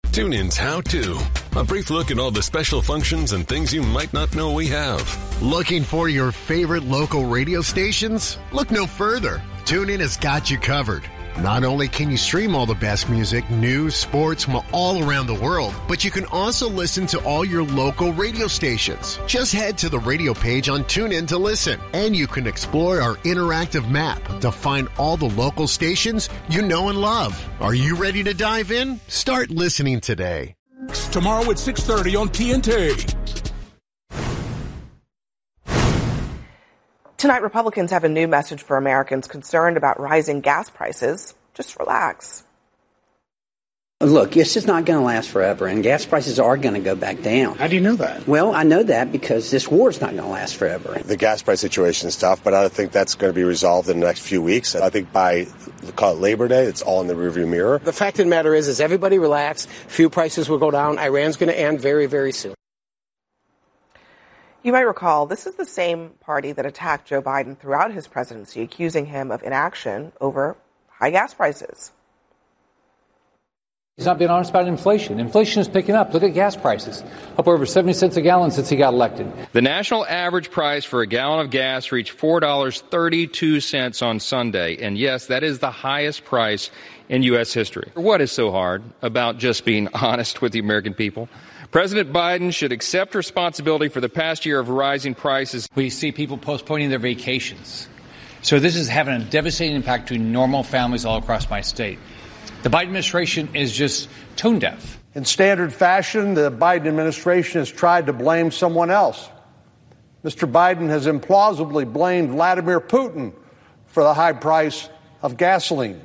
TuneIn's How To. A brief look at all the special functions and things you might not know we have. Looking for your favorite local radio stations? Look no further. TuneIn has got you covered. Not only can you stream all the best music, news, sports from all around the world, but you can also listen to all your local radio stations. Just head to the radio page on TuneIn to listen, and you can explore our interactive map to find all the local stations you know and love. Are you ready to dive in? Start listening today. Tomorrow at 6:30 on TNT. Tonight, Republicans have a new message for Americans concerned about rising gas prices. Just relax. Look, it's just not going to last forever, and gas prices are going to go back down. How do you know that? Well, I know that because this war is not going to last forever. The gas price situation is tough, but I don't think that's going to be resolved in the next few weeks. I think by, call it Labor Day, it's all in the rearview mirror. The fact of the matter is everybody relax. Fuel prices will go down. Iran's going to end very, very soon. You might recall, this is the same party that attacked Joe Biden throughout his presidency, accusing him of inaction over high gas prices. He's not being honest about inflation. Inflation is picking up. Look at gas prices, up over 70 cents a gallon since he got elected. The national average price for a gallon of gas reached $4.32 on Sunday. And yes, that is the highest price in U.S. history. What is so hard about just being honest with the American people? President Biden should accept responsibility for the past year of rising prices. We see people postponing their vacations. So this is having a devastating impact to normal families all across my state. The Biden administration is just tone deaf. In standard fashion, the Biden administration has tried to blame someone else. Mr. Biden has implausibly blamed Vladimir Putin for the high price of gasoline.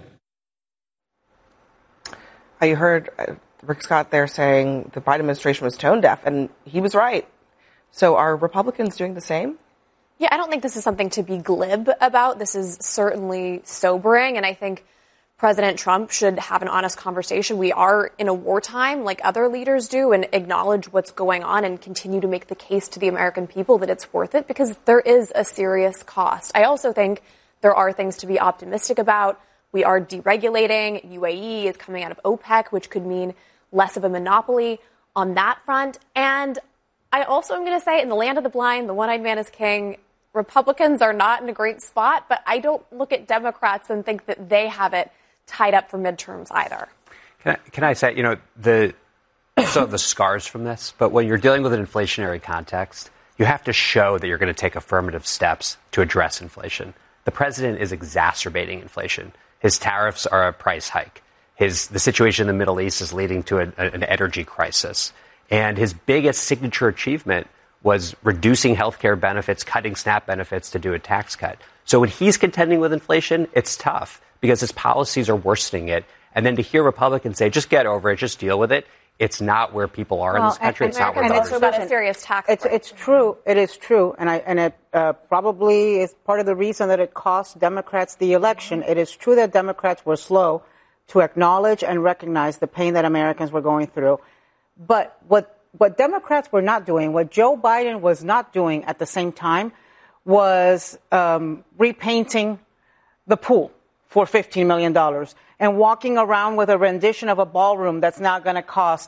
You heard Rick Scott there saying the Biden administration was tone deaf, and he was right. So are Republicans doing the same? Yeah, I don't think this is something to be glib about. This is certainly sobering, and I think President Trump should have an honest conversation. We are in a wartime like other leaders do, and acknowledge what's going on and continue to make the case to the American people that it's worth it, because there is a serious cost. I also think there are things to be optimistic about. We are deregulating. UAE is coming out of OPEC, which could mean less of a monopoly on that front. And I also am going to say, in the land of the blind, the one-eyed man is king. Republicans are not in a great spot, but I don't look at Democrats and think that they have it tied up for midterms either. Can I say, the scars from this, but when you're dealing with an inflationary context, you have to show that you're going to take affirmative steps to address inflation. The president is exacerbating inflation. His tariffs are a price hike. The situation in the Middle East is leading to an energy crisis. And his biggest signature achievement was reducing health care benefits, cutting SNAP benefits to do a tax cut. So when he's contending with inflation, it's tough because his policies are worsening it. And then to hear Republicans say, just get over it, just deal with it, it's not where people are in this country. It's not where it's also about a serious tax. It's true. It is true. And it probably is part of the reason that it cost Democrats the election. It is true that Democrats were slow to acknowledge and recognize the pain that Americans were going through. But what Democrats were not doing, what Joe Biden was not doing at the same time, was repainting the pool for $15 million and walking around with a rendition of a ballroom that's now going to cost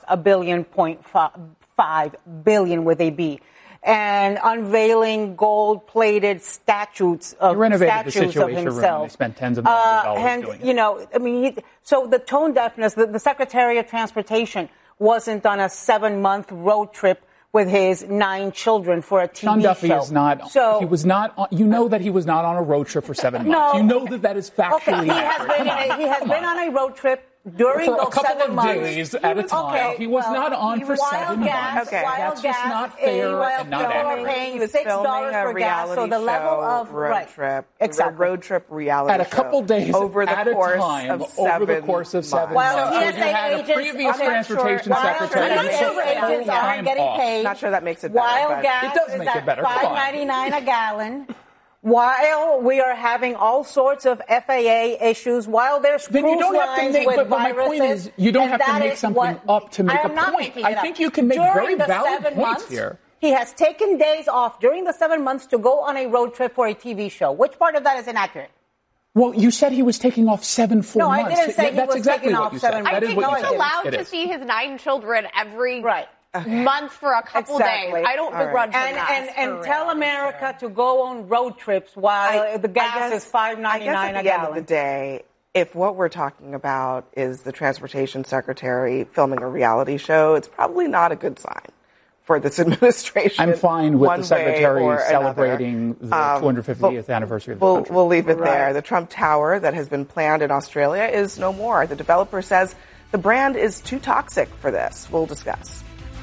$1.5 billion with a B, and unveiling gold-plated statues of himself. They spent tens of millions of dollars doing it. So the tone deafness, the Secretary of Transportation wasn't on a 7-month road trip with his 9 children for a TV Sean Duffy show. Is not. So, he was not. You know that he was not on a road trip for 7 months. No, you know that is factually. Okay, he has been on a road trip during for those a couple 7 of months. days at a time. He was not on for 7 months. Okay, that's just not fair and not accurate. He was filming a reality so the level of road trip, exactly. road trip reality at a couple days over the course of 7 over the course of 7 while months. You had a previous transportation secretary agents aren't getting paid. Not sure that makes it better. While gas is at $5.99 a gallon. While we are having all sorts of FAA issues, while there's cruise lines with viruses, my point is, you don't have to make something up to make a point. I think you can make very valid points here. He has taken days off during the 7 months to go on a road trip for a TV show. Which part of that is inaccurate? Well, you said he was taking off 7 full months. No, I didn't say he was taking off 7 months. I think he's allowed to see his 9 children every month for a couple days. I don't begrudge him that. And tell America to go on road trips while the gas is $5.99 a gallon. At the end of the day, if what we're talking about is the transportation secretary filming a reality show, it's probably not a good sign for this administration. I'm fine with the secretary celebrating the 250th anniversary of the country. We'll leave it there. The Trump Tower that has been planned in Australia is no more. The developer says the brand is too toxic for this. We'll discuss.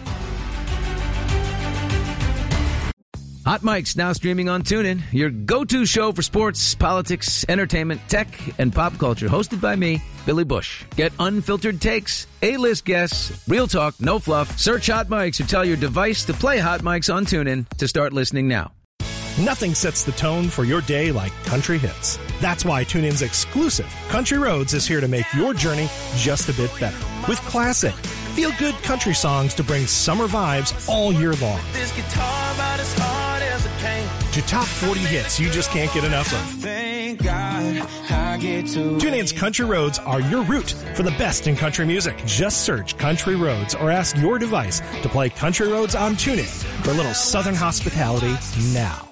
Hot Mic's now streaming on TuneIn, your go-to show for sports, politics, entertainment, tech, and pop culture. Hosted by me, Billy Bush. Get unfiltered takes, A-list guests, real talk, no fluff. Search Hot Mics or tell your device to play Hot Mics on TuneIn to start listening now. Nothing sets the tone for your day like country hits. That's why TuneIn's exclusive Country Roads is here to make your journey just a bit better. With classic, feel-good country songs to bring summer vibes all year long. This guitar about as hard as it came. To top 40 hits you just can't get enough of. Thank God I get to TuneIn's Country Roads are your route for the best in country music. Just search Country Roads or ask your device to play Country Roads on TuneIn for a little Southern hospitality now.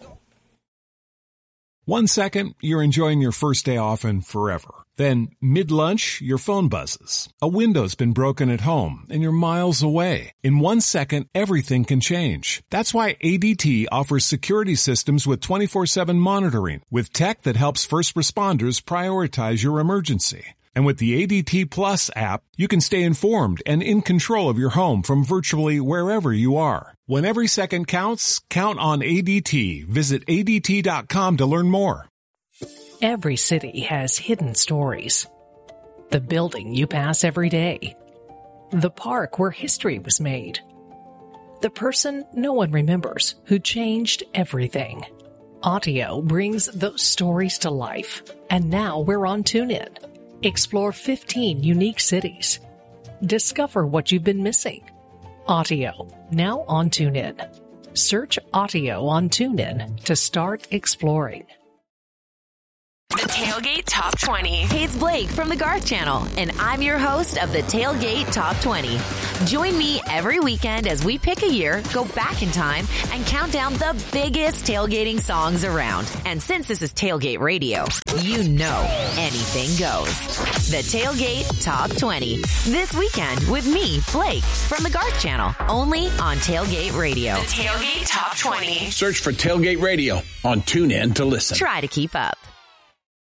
1 second, you're enjoying your first day off and forever. Then, mid-lunch, your phone buzzes. A window's been broken at home, and you're miles away. In 1 second, everything can change. That's why ADT offers security systems with 24/7 monitoring, with tech that helps first responders prioritize your emergency. And with the ADT Plus app, you can stay informed and in control of your home from virtually wherever you are. When every second counts, count on ADT. Visit ADT.com to learn more. Every city has hidden stories. The building you pass every day. The park where history was made. The person no one remembers who changed everything. Audio brings those stories to life. And now we're on TuneIn. Explore 15 unique cities. Discover what you've been missing. Audio, now on TuneIn. Search Audio on TuneIn to start exploring. The Tailgate Top 20. Hey, it's Blake from the Garth Channel, and I'm your host of the Tailgate Top 20. Join me every weekend as we pick a year, go back in time, and count down the biggest tailgating songs around. And since this is Tailgate Radio, you know anything goes. The Tailgate Top 20. This weekend with me, Blake, from the Garth Channel, only on Tailgate Radio. The Tailgate Top 20. Search for Tailgate Radio on TuneIn to listen. Try to keep up.